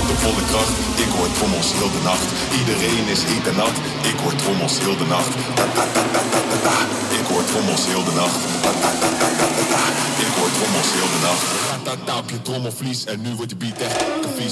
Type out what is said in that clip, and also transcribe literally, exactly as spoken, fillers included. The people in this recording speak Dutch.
op volle kracht. Ik hoor trommels heel de nacht. Iedereen is heet en nat. Ik hoor trommels heel de nacht. Ta ta ta ta ta ta ta. Ik hoor trommels heel de nacht. Ta ta ta ta ta ta ta. Ik hoor trommels heel de nacht. Ta ta ta op je trommelvlies en nu wordt de beat echt vies.